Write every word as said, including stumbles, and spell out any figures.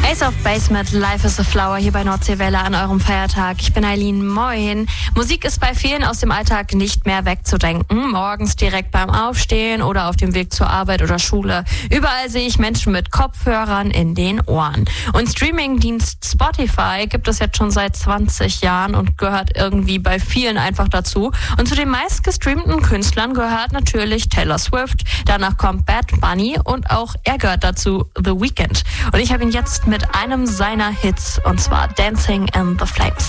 Ace of Base mit Life is a Flower hier bei Nordseewelle an eurem Feiertag. Ich bin Eileen, moin. Musik ist bei vielen aus dem Alltag nicht mehr wegzudenken. Morgens direkt beim Aufstehen oder auf dem Weg zur Arbeit oder Schule. Überall sehe ich Menschen mit Kopfhörern in den Ohren. Und Streamingdienst Spotify gibt es jetzt schon seit zwanzig Jahren und gehört irgendwie bei vielen einfach dazu. Und zu den meistgestreamten Künstlern gehört natürlich Taylor Swift. Danach kommt Bad Bunny und auch er gehört dazu, The Weeknd. Und ich habe ihn jetzt mit einem seiner Hits, und zwar Dancing in the Flames.